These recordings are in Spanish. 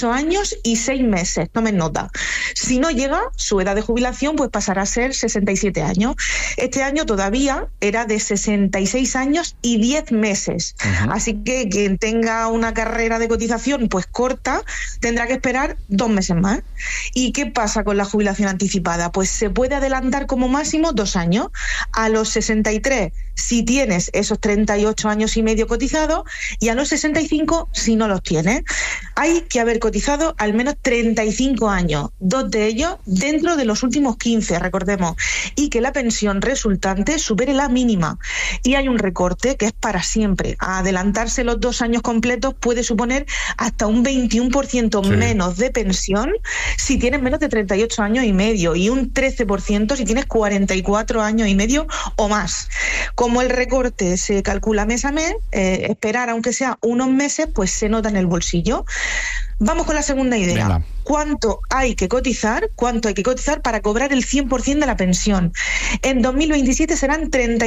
38 años y 6 meses, tomen nota. Si no llega, su edad de jubilación pues pasará a ser 67 años. Este año todavía era de 66 años y 10 meses. Así que quien tenga una carrera de cotización pues corta, tendrá que esperar 2 meses más. ¿Y qué pasa con la jubilación anticipada? Pues se puede adelantar como máximo 2 años. A los 63, si tienes esos 38 años y medio cotizados, y a los 65, si no los tienes. Hay que haber cotizado al menos 35 años, 2 de ellos dentro de los últimos 15, recordemos, y que la pensión resultante supere la mínima. Y hay un recorte que es para siempre. A adelantarse los 2 años completos puede suponer hasta un 21% menos de pensión si tienes menos de 38 años y medio, y un 13% si tienes 44 años y medio o más. Como el recorte se calcula mes a mes, esperar aunque sea unos meses, pues se nota en el bolsillo. Vamos con la segunda idea. Venga. ¿Cuánto hay que cotizar para cobrar el 100% de la pensión? En 2027 serán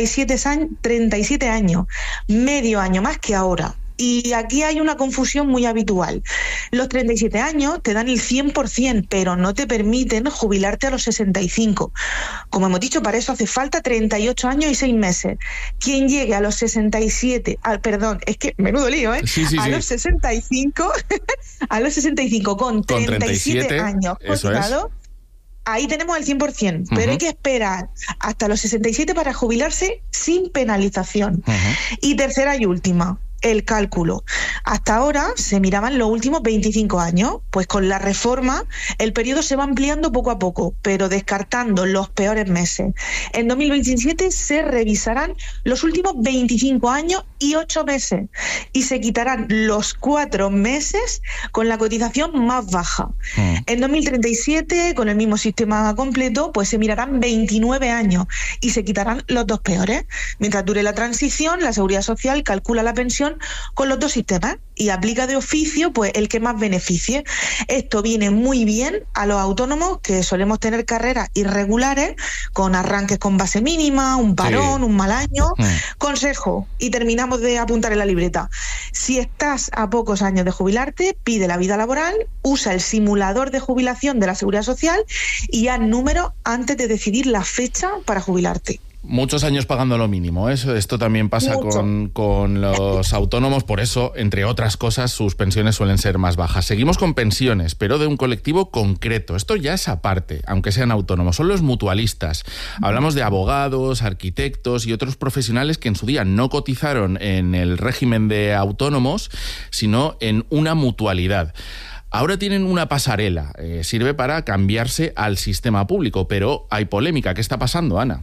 37 años, medio año más que ahora. Y aquí hay una confusión muy habitual. Los 37 años te dan el 100%, pero no te permiten jubilarte a los 65. Como hemos dicho, para eso hace falta 38 años y 6 meses. Quien llegue a los 67, es que menudo lío, los 65, a los 65 con 37 años cotizados, ahí tenemos el 100%, pero hay que esperar hasta los 67 para jubilarse sin penalización. Y tercera y última, el cálculo. Hasta ahora se miraban los últimos 25 años, pues con la reforma el periodo se va ampliando poco a poco, pero descartando los peores meses. En 2027 se revisarán los últimos 25 años y 8 meses y se quitarán los 4 meses con la cotización más baja. En 2037, con el mismo sistema completo, pues se mirarán 29 años y se quitarán los 2 peores. Mientras dure la transición, la Seguridad Social calcula la pensión con los 2 sistemas y aplica de oficio pues el que más beneficie. Esto viene muy bien a los autónomos que solemos tener carreras irregulares con arranques con base mínima, un parón, un mal año. Consejo, y terminamos de apuntar en la libreta: si estás a pocos años de jubilarte, pide la vida laboral, usa el simulador de jubilación de la Seguridad Social y haz números antes de decidir la fecha para jubilarte. Muchos años pagando lo mínimo. Esto también pasa con los autónomos, por eso, entre otras cosas, sus pensiones suelen ser más bajas. Seguimos con pensiones, pero de un colectivo concreto. Esto ya es aparte, aunque sean autónomos. Son los mutualistas. Hablamos de abogados, arquitectos y otros profesionales que en su día no cotizaron en el régimen de autónomos, sino en una mutualidad. Ahora tienen una pasarela. Sirve para cambiarse al sistema público, pero hay polémica. ¿Qué está pasando, Ana?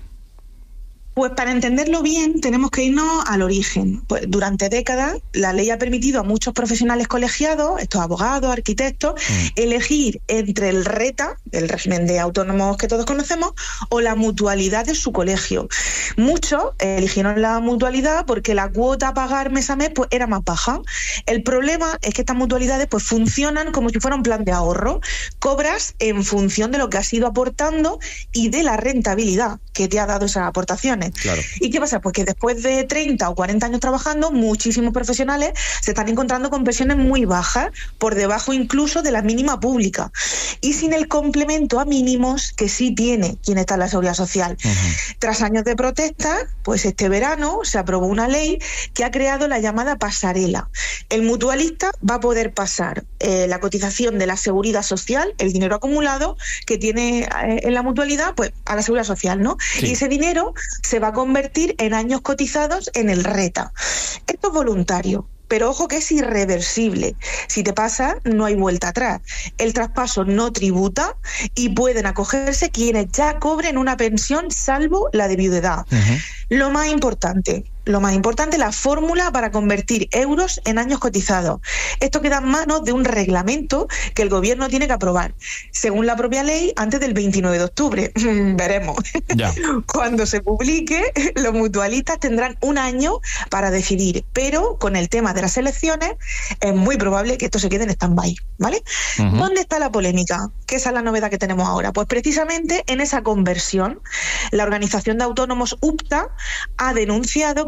Pues para entenderlo bien tenemos que irnos al origen. Pues durante décadas la ley ha permitido a muchos profesionales colegiados, estos abogados, arquitectos, elegir entre el RETA, el régimen de autónomos que todos conocemos, o la mutualidad de su colegio. Muchos eligieron la mutualidad porque la cuota a pagar mes a mes pues era más baja. El problema es que estas mutualidades pues funcionan como si fuera un plan de ahorro. Cobras en función de lo que has ido aportando y de la rentabilidad que te ha dado esas aportaciones. Claro. ¿Y qué pasa? Pues que después de 30 o 40 años trabajando, muchísimos profesionales se están encontrando con pensiones muy bajas, por debajo incluso de la mínima pública, y sin el complemento a mínimos que sí tiene quien está en la Seguridad Social. Tras años de protesta, pues este verano se aprobó una ley que ha creado la llamada pasarela. El mutualista va a poder pasar la cotización de la Seguridad Social, el dinero acumulado que tiene en la mutualidad, pues a la Seguridad Social, ¿no? Sí. Y ese dinero se va a convertir en años cotizados en el RETA. Esto es voluntario, pero ojo que es irreversible. Si te pasa, no hay vuelta atrás. El traspaso no tributa y pueden acogerse quienes ya cobren una pensión, salvo la de viudedad. Lo más importante, la fórmula para convertir euros en años cotizados. Esto queda en manos de un reglamento que el gobierno tiene que aprobar, según la propia ley, antes del 29 de octubre. Veremos. Ya. Cuando se publique, los mutualistas tendrán un año para decidir, pero con el tema de las elecciones es muy probable que esto se quede en stand-by, ¿vale? ¿Dónde está la polémica? Que esa es la novedad que tenemos ahora. Pues precisamente en esa conversión. La Organización de Autónomos UPTA ha denunciado que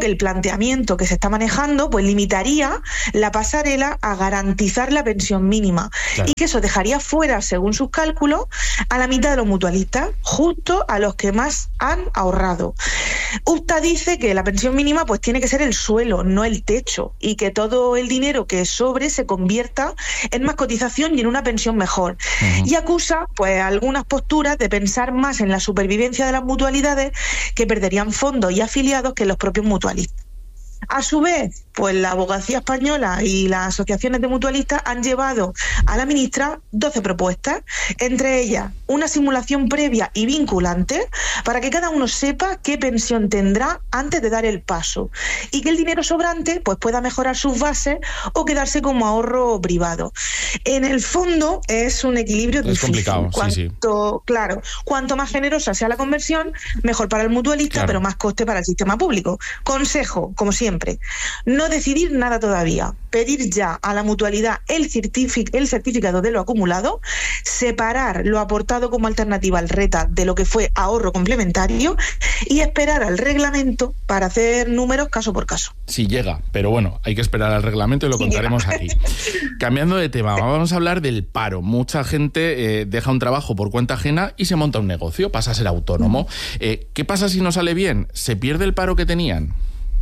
que el planteamiento que se está manejando pues limitaría la pasarela a garantizar la pensión mínima, claro, y que eso dejaría fuera, según sus cálculos, a la mitad de los mutualistas, justo a los que más han ahorrado. UPTA dice que la pensión mínima pues tiene que ser el suelo, no el techo, y que todo el dinero que sobre se convierta en más cotización y en una pensión mejor. Y acusa pues algunas posturas de pensar más en la supervivencia de las mutualidades, que perderían fondos y afiliados que los propios mutualistas. A su vez, pues la abogacía española y las asociaciones de mutualistas han llevado a la ministra 12 propuestas, entre ellas una simulación previa y vinculante para que cada uno sepa qué pensión tendrá antes de dar el paso y que el dinero sobrante pues pueda mejorar sus bases o quedarse como ahorro privado. En el fondo es un equilibrio difícil. Complicado, Claro, cuanto más generosa sea la conversión, mejor para el mutualista, claro, pero más coste para el sistema público. Consejo, como siempre, no decidir nada todavía, pedir ya a la mutualidad el certificado de lo acumulado, separar lo aportado como alternativa al RETA de lo que fue ahorro complementario y esperar al reglamento para hacer números caso por caso. Si llega, pero bueno, hay que esperar al reglamento y lo contaremos aquí. Cambiando de tema, vamos a hablar del paro. Mucha gente deja un trabajo por cuenta ajena y se monta un negocio, pasa a ser autónomo. ¿Qué pasa si no sale bien? ¿Se pierde el paro que tenían?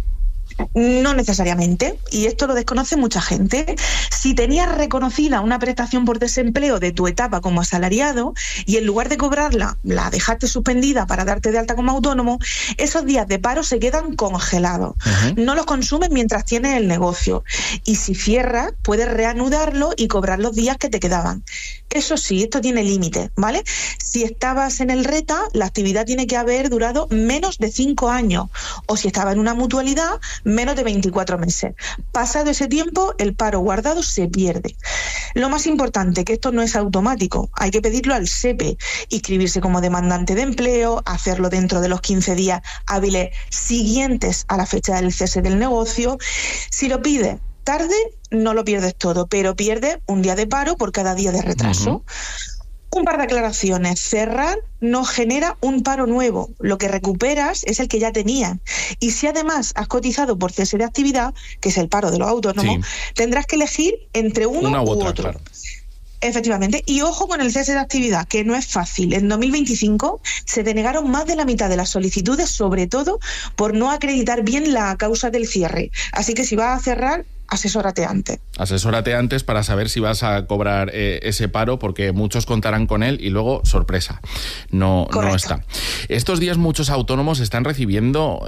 No necesariamente, y esto lo desconoce mucha gente. Si tenías reconocida una prestación por desempleo de tu etapa como asalariado y en lugar de cobrarla, la dejaste suspendida para darte de alta como autónomo, esos días de paro se quedan congelados. No los consumes mientras tienes el negocio. Y si cierras, puedes reanudarlo y cobrar los días que te quedaban. Eso sí, esto tiene límite, ¿vale? Si estabas en el RETA, la actividad tiene que haber durado menos de 5 años. O si estaba en una mutualidad, menos de 24 meses. Pasado ese tiempo, el paro guardado se pierde. Lo más importante, que esto no es automático. Hay que pedirlo al SEPE, inscribirse como demandante de empleo, hacerlo dentro de los 15 días hábiles siguientes a la fecha del cese del negocio. Si lo pides tarde, no lo pierdes todo, pero pierdes un día de paro por cada día de retraso. Un par de aclaraciones. Cerrar no genera un paro nuevo. Lo que recuperas es el que ya tenías. Y si además has cotizado por cese de actividad, que es el paro de los autónomos, tendrás que elegir entre uno u otro. Claro. Efectivamente. Y ojo con el cese de actividad, que no es fácil. En 2025 se denegaron más de la mitad de las solicitudes, sobre todo por no acreditar bien la causa del cierre. Así que si vas a cerrar, asesórate antes. Asesórate antes para saber si vas a cobrar ese paro, porque muchos contarán con él y luego, sorpresa, no está. Estos días muchos autónomos están recibiendo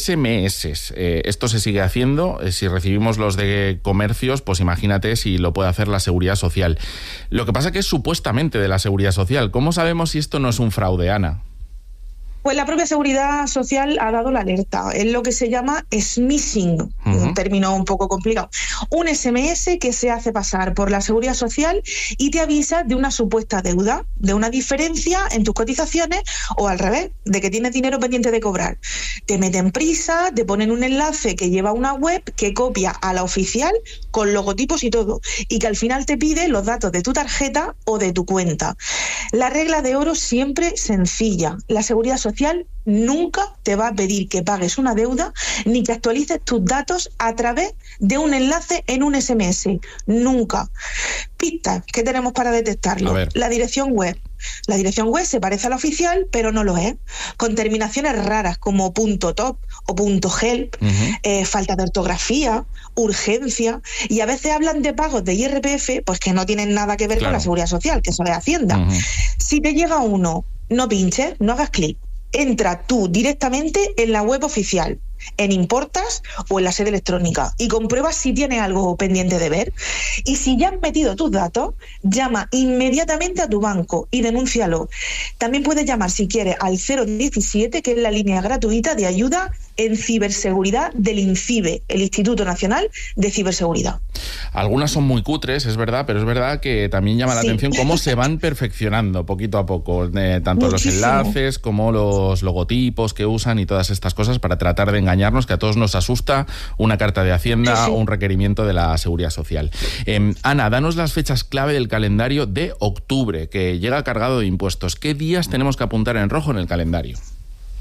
SMS. Esto se sigue haciendo. Si recibimos los de comercios, pues imagínate si lo puede hacer la Seguridad Social. Lo que pasa que es supuestamente de la Seguridad Social. ¿Cómo sabemos si esto no es un fraude, Ana? Pues la propia Seguridad Social ha dado la alerta. Es lo que se llama smishing, un término un poco complicado. Un SMS que se hace pasar por la Seguridad Social y te avisa de una supuesta deuda, de una diferencia en tus cotizaciones o al revés, de que tienes dinero pendiente de cobrar. Te meten prisa, te ponen un enlace que lleva a una web que copia a la oficial con logotipos y todo, y que al final te pide los datos de tu tarjeta o de tu cuenta. La regla de oro siempre sencilla. La Seguridad Social nunca te va a pedir que pagues una deuda ni que actualices tus datos a través de un enlace en un SMS. Nunca. Pistas que tenemos para detectarlo. La dirección web. La dirección web se parece a la oficial, pero no lo es. Con terminaciones raras como .top o .help, falta de ortografía, urgencia, y a veces hablan de pagos de IRPF, pues que no tienen nada que ver con la Seguridad Social, que eso es Hacienda. Si te llega uno, no pinches, no hagas clic. Entra tú directamente en la web oficial, en Importas o en la sede electrónica, y comprueba si tiene algo pendiente de ver. Y si ya has metido tus datos, llama inmediatamente a tu banco y denúncialo. También puedes llamar, si quieres, al 017, que es la línea gratuita de ayuda en ciberseguridad del INCIBE, el Instituto Nacional de Ciberseguridad. Algunas son muy cutres, es verdad, pero es verdad que también llama la atención cómo se van perfeccionando poquito a poco, tanto los enlaces como los logotipos que usan y todas estas cosas para tratar de engañarnos, que a todos nos asusta una carta de Hacienda o un requerimiento de la Seguridad Social. Ana, danos las fechas clave del calendario de octubre, que llega cargado de impuestos. ¿Qué días tenemos que apuntar en rojo en el calendario?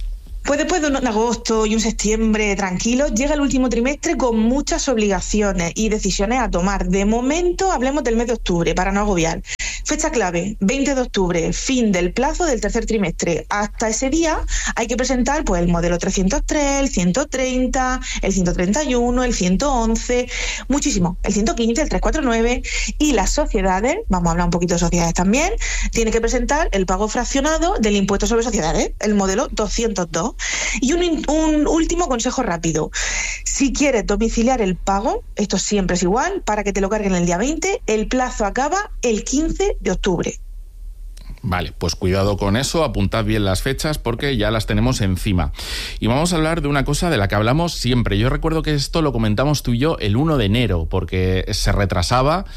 Pues después de un agosto y un septiembre tranquilos, llega el último trimestre con muchas obligaciones y decisiones a tomar. De momento, hablemos del mes de octubre, para no agobiar. Fecha clave, 20 de octubre, fin del plazo del tercer trimestre. Hasta ese día hay que presentar pues el modelo 303, el 130, el 131, el 111, muchísimo, el 115, el 349, y las sociedades, vamos a hablar un poquito de sociedades también, tiene que presentar el pago fraccionado del impuesto sobre sociedades, el modelo 202. Y un último consejo rápido. Si quieres domiciliar el pago, esto siempre es igual, para que te lo carguen el día 20, el plazo acaba el 15 de octubre. Vale, pues cuidado con eso, apuntad bien las fechas porque ya las tenemos encima. Y vamos a hablar de una cosa de la que hablamos siempre. Yo recuerdo que esto lo comentamos tú y yo el 1 de enero, porque se retrasaba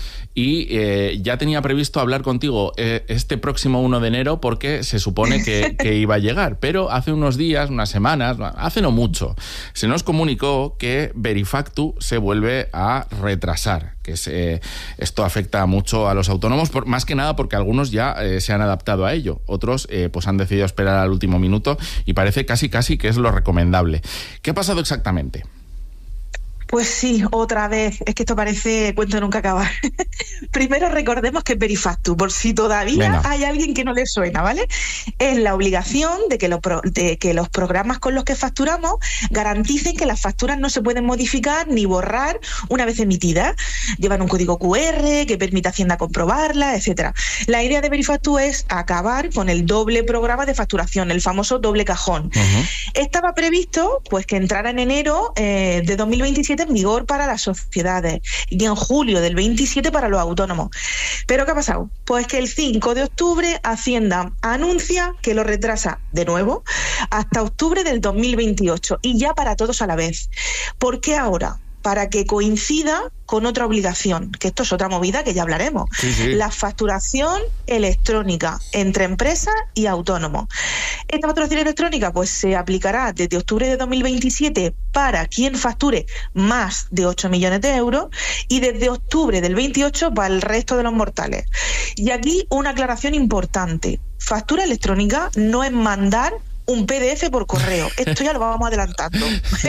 y ya tenía previsto hablar contigo este próximo 1 de enero porque se supone que iba a llegar. Pero hace unos días, unas semanas, hace no mucho, se nos comunicó que Verifactu se vuelve a retrasar. Que esto afecta mucho a los autónomos, más que nada porque algunos ya se han adaptado a ello. Otros pues han decidido esperar al último minuto y parece casi que es lo recomendable. ¿Qué ha pasado exactamente? Pues sí, otra vez. Es que esto parece cuento de nunca acabar. Primero recordemos que es Verifactu, por si todavía hay alguien que no le suena, ¿vale? Es la obligación de que los programas con los que facturamos garanticen que las facturas no se pueden modificar ni borrar una vez emitidas. Llevan un código QR que permite a Hacienda comprobarla, etcétera. La idea de Verifactu es acabar con el doble programa de facturación, el famoso doble cajón. Estaba previsto pues que entrara en enero de 2027 en vigor para las sociedades y en julio del 27 para los autónomos. ¿Pero qué ha pasado? Pues que el 5 de octubre Hacienda anuncia que lo retrasa de nuevo hasta octubre del 2028 y ya para todos a la vez. ¿Por qué ahora? Para que coincida con otra obligación, que esto es otra movida que ya hablaremos. Sí. La facturación electrónica entre empresas y autónomos. Esta facturación electrónica pues se aplicará desde octubre de 2027 para quien facture más de 8 millones de euros y desde octubre del 28 para el resto de los mortales. Y aquí una aclaración importante. Factura electrónica no es mandar un PDF por correo. Esto ya lo vamos adelantando.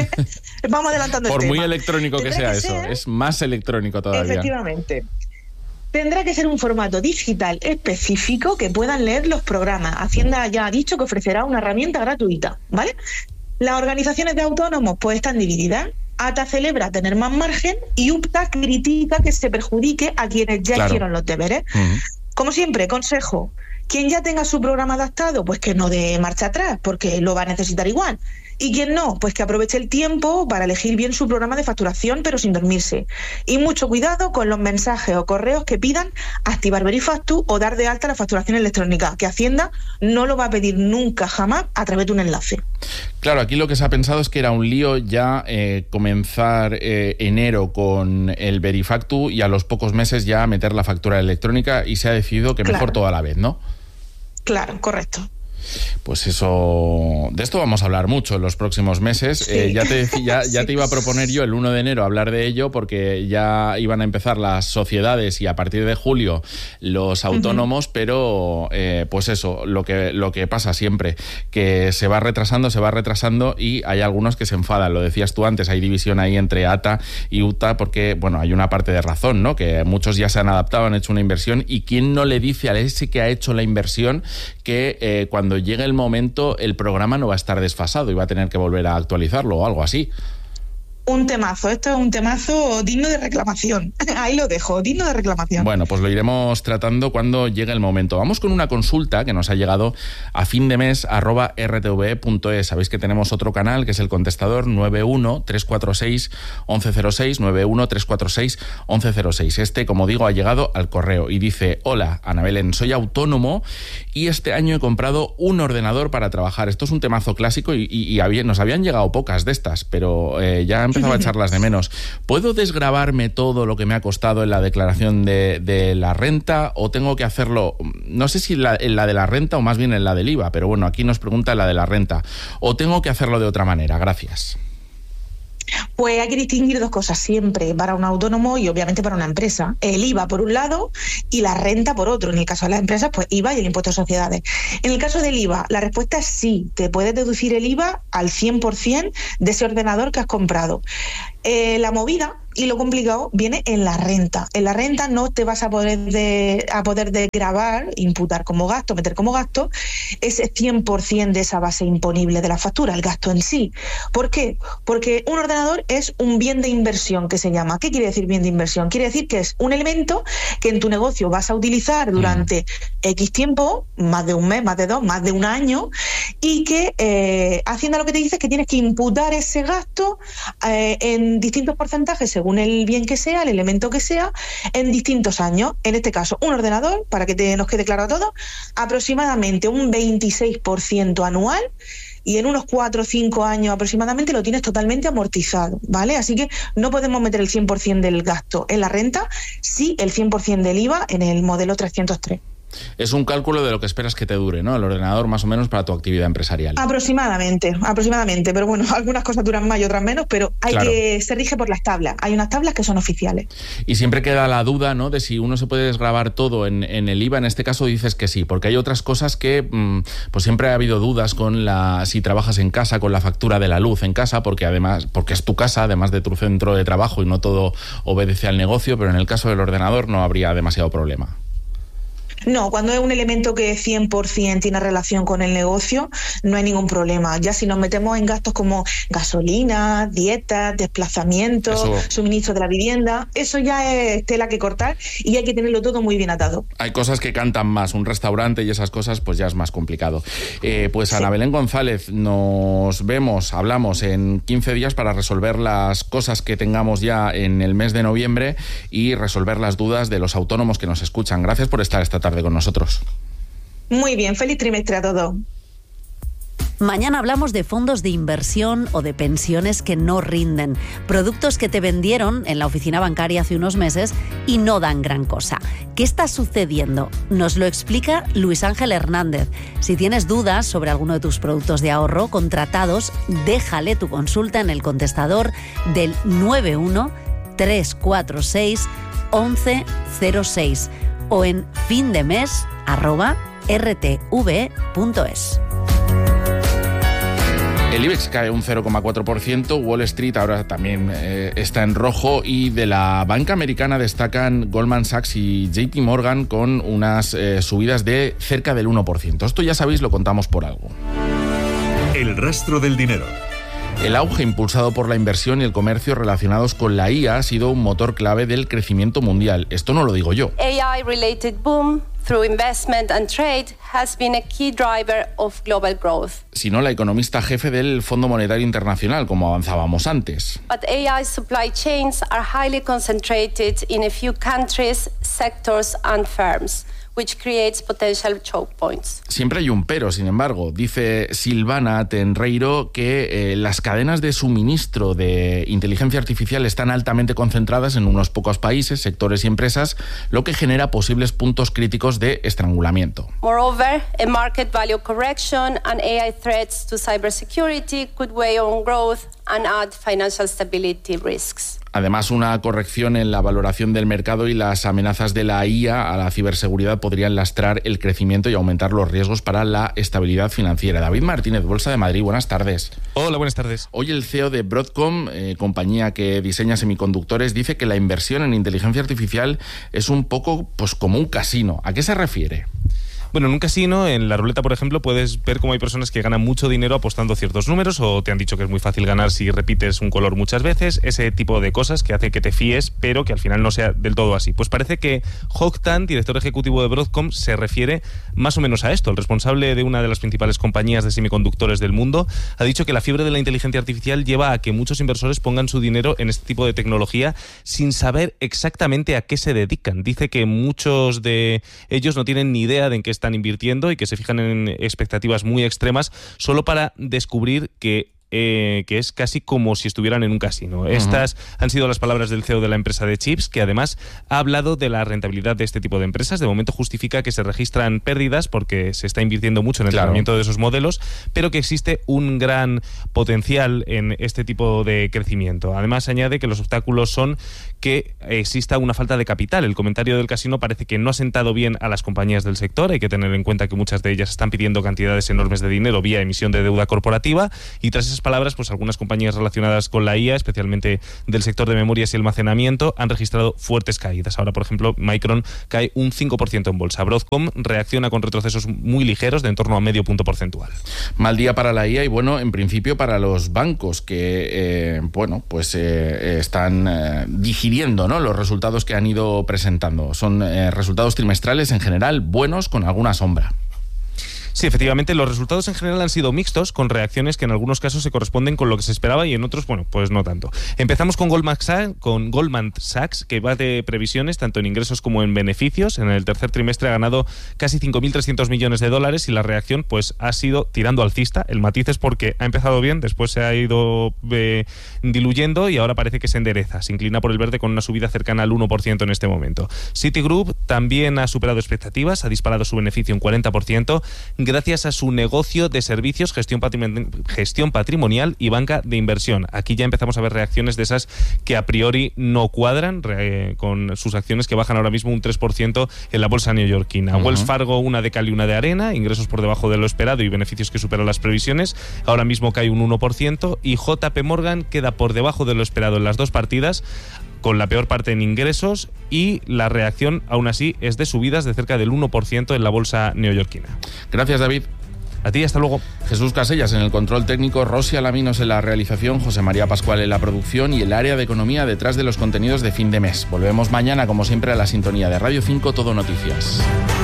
Vamos adelantando por el tema. Por muy electrónico que sea eso, es más electrónico todavía. Efectivamente. Tendrá que ser un formato digital específico que puedan leer los programas. Hacienda ya ha dicho que ofrecerá una herramienta gratuita, ¿vale? Las organizaciones de autónomos pues están divididas. ATA celebra tener más margen y UPTA critica que se perjudique a quienes ya hicieron los deberes. Como siempre, consejo. Quien ya tenga su programa adaptado, pues que no dé marcha atrás, porque lo va a necesitar igual. Y quien no, pues que aproveche el tiempo para elegir bien su programa de facturación, pero sin dormirse. Y mucho cuidado con los mensajes o correos que pidan activar Verifactu o dar de alta la facturación electrónica, que Hacienda no lo va a pedir nunca, jamás, a través de un enlace. Claro, aquí lo que se ha pensado es que era un lío ya comenzar enero con el Verifactu y a los pocos meses ya meter la factura electrónica y se ha decidido que mejor todo a la vez, ¿no? Claro, correcto. Pues eso, de esto vamos a hablar mucho en los próximos meses. Sí. Ya te iba a proponer yo el 1 de enero hablar de ello porque ya iban a empezar las sociedades y a partir de julio los autónomos, pero pues eso, lo que pasa siempre, que se va retrasando y hay algunos que se enfadan. Lo decías tú antes, hay división ahí entre ATA y UTA porque, bueno, hay una parte de razón, ¿no? Que muchos ya se han adaptado, han hecho una inversión y ¿quién no le dice a ese que ha hecho la inversión que cuando llegue el momento el programa no va a estar desfasado y va a tener que volver a actualizarlo o algo así? Un temazo, esto es un temazo digno de reclamación. Ahí lo dejo, digno de reclamación. Bueno, pues lo iremos tratando cuando llegue el momento. Vamos con una consulta que nos ha llegado a findemes@rtve.es. Sabéis que tenemos otro canal que es el contestador 91-346-1106, 91-346-1106. Este, como digo, ha llegado al correo y dice: hola, Ana Belén, soy autónomo y este año he comprado un ordenador para trabajar. Esto es un temazo clásico y nos habían llegado pocas de estas, pero ya empezaba a echarlas de menos. ¿Puedo desgravarme todo lo que me ha costado en la declaración de la renta o tengo que hacerlo, no sé si en la de la renta o más bien en la del IVA, pero bueno, aquí nos pregunta en la de la renta, o tengo que hacerlo de otra manera? Gracias. Pues hay que distinguir dos cosas siempre para un autónomo y obviamente para una empresa. El IVA por un lado y la renta por otro. En el caso de las empresas, pues IVA y el impuesto de sociedades. En el caso del IVA, la respuesta es sí. Te puedes deducir el IVA al 100% de ese ordenador que has comprado. La movida y lo complicado viene en la renta. En la renta no te vas a poder gravar, imputar como gasto, meter como gasto ese 100% de esa base imponible de la factura, el gasto en sí. ¿Por qué? Porque un ordenador es un bien de inversión que se llama. ¿Qué quiere decir bien de inversión? Quiere decir que es un elemento que en tu negocio vas a utilizar durante X tiempo, más de un mes, más de dos, más de un año, y que Hacienda lo que te dice es que tienes que imputar ese gasto en distintos porcentajes según el bien que sea, el elemento que sea, en distintos años. En este caso, un ordenador, para que nos quede claro a todos, aproximadamente un 26% anual, y en unos 4 o 5 años aproximadamente lo tienes totalmente amortizado, ¿vale? Así que no podemos meter el 100% del gasto en la renta, sí el 100% del IVA en el modelo 303. Es un cálculo de lo que esperas que te dure, ¿no? El ordenador más o menos para tu actividad empresarial. Aproximadamente, pero bueno, algunas cosas duran más y otras menos, pero se rige por las tablas. Hay unas tablas que son oficiales. Y siempre queda la duda, ¿no?, de si uno se puede desgravar todo en el IVA. En este caso dices que sí, porque hay otras cosas que pues siempre ha habido dudas con si trabajas en casa, con la factura de la luz en casa, porque es tu casa, además de tu centro de trabajo, y no todo obedece al negocio, pero en el caso del ordenador no habría demasiado problema. No, cuando es un elemento que 100% tiene relación con el negocio, no hay ningún problema. Ya si nos metemos en gastos como gasolina, dietas, desplazamientos, suministro de la vivienda, eso ya es tela que cortar y hay que tenerlo todo muy bien atado. Hay cosas que cantan más, un restaurante y esas cosas pues ya es más complicado. Pues Ana Belén González, hablamos en 15 días para resolver las cosas que tengamos ya en el mes de noviembre y resolver las dudas de los autónomos que nos escuchan. Gracias por estar esta tarde con nosotros. Muy bien, feliz trimestre a todos. Mañana hablamos de fondos de inversión o de pensiones que no rinden, productos que te vendieron en la oficina bancaria hace unos meses y no dan gran cosa. ¿Qué está sucediendo? Nos lo explica Luis Ángel Hernández. Si tienes dudas sobre alguno de tus productos de ahorro contratados, déjale tu consulta en el contestador del 91 346 1106 o en findemes@rtv.es. El IBEX cae un 0,4%, Wall Street ahora también está en rojo, y de la banca americana destacan Goldman Sachs y JP Morgan con unas subidas de cerca del 1%. Esto ya sabéis, lo contamos por algo. El rastro del dinero. El auge impulsado por la inversión y el comercio relacionados con la IA ha sido un motor clave del crecimiento mundial. Esto no lo digo yo. AI-related boom through investment and trade has been a key driver of global growth. Sino la economista jefe del Fondo Monetario Internacional, como avanzábamos antes. But AI supply chains are highly concentrated in a few countries, sectors and firms, which creates potential choke points. Siempre hay un pero, sin embargo. Dice Silvana Tenreiro que las cadenas de suministro de inteligencia artificial están altamente concentradas en unos pocos países, sectores y empresas, lo que genera posibles puntos críticos de estrangulamiento. Moreover, a market value correction and AI threats to cybersecurity could weigh on growth and add financial stability risks. Además, una corrección en la valoración del mercado y las amenazas de la IA a la ciberseguridad podrían lastrar el crecimiento y aumentar los riesgos para la estabilidad financiera. David Martínez, Bolsa de Madrid, buenas tardes. Hola, buenas tardes. Hoy el CEO de Broadcom, compañía que diseña semiconductores, dice que la inversión en inteligencia artificial es un poco pues como un casino. ¿A qué se refiere? Bueno, en un casino, en la ruleta, por ejemplo, puedes ver cómo hay personas que ganan mucho dinero apostando ciertos números, o te han dicho que es muy fácil ganar si repites un color muchas veces, ese tipo de cosas que hace que te fíes, pero que al final no sea del todo así. Pues parece que Hock Tan, director ejecutivo de Broadcom, se refiere más o menos a esto. El responsable de una de las principales compañías de semiconductores del mundo ha dicho que la fiebre de la inteligencia artificial lleva a que muchos inversores pongan su dinero en este tipo de tecnología sin saber exactamente a qué se dedican. Dice que muchos de ellos no tienen ni idea de en qué están invirtiendo y que se fijan en expectativas muy extremas solo para descubrir que que es casi como si estuvieran en un casino. Estas han sido las palabras del CEO de la empresa de chips, que además ha hablado de la rentabilidad de este tipo de empresas. De momento justifica que se registran pérdidas porque se está invirtiendo mucho en el entrenamiento de esos modelos, pero que existe un gran potencial en este tipo de crecimiento. Además añade que los obstáculos son que exista una falta de capital. El comentario del casino parece que no ha sentado bien a las compañías del sector. Hay que tener en cuenta que muchas de ellas están pidiendo cantidades enormes de dinero vía emisión de deuda corporativa, y tras esas palabras, pues algunas compañías relacionadas con la IA, especialmente del sector de memorias y almacenamiento, han registrado fuertes caídas. Ahora, por ejemplo, Micron cae un 5% en bolsa. Broadcom reacciona con retrocesos muy ligeros de en torno a medio punto porcentual. Mal día para la IA y, bueno, en principio para los bancos que, están digiriendo, ¿no?, los resultados que han ido presentando. Son resultados trimestrales en general buenos, con alguna sombra. Sí, efectivamente, los resultados en general han sido mixtos, con reacciones que en algunos casos se corresponden con lo que se esperaba y en otros, bueno, pues no tanto. Empezamos con Goldman Sachs, que va de previsiones tanto en ingresos como en beneficios. En el tercer trimestre ha ganado casi 5.300 millones de dólares y la reacción pues ha sido tirando alcista. El matiz es porque ha empezado bien, después se ha ido diluyendo y ahora parece que se endereza. Se inclina por el verde con una subida cercana al 1% en este momento. Citigroup también ha superado expectativas, ha disparado su beneficio un 40%, gracias a su negocio de servicios, gestión patrimonial y banca de inversión. Aquí ya empezamos a ver reacciones de esas que a priori no cuadran, con sus acciones que bajan ahora mismo un 3% en la bolsa neoyorquina. Wells Fargo, una de cal y una de arena, ingresos por debajo de lo esperado y beneficios que superan las previsiones, ahora mismo cae un 1%, y JP Morgan queda por debajo de lo esperado en las dos partidas, con la peor parte en ingresos, y la reacción aún así es de subidas de cerca del 1% en la bolsa neoyorquina. Gracias, David. A ti, hasta luego. Jesús Casellas en el control técnico, Rosy Alaminos en la realización, José María Pascual en la producción y el área de economía detrás de los contenidos de fin de mes. Volvemos mañana, como siempre, a la sintonía de Radio 5 Todo Noticias.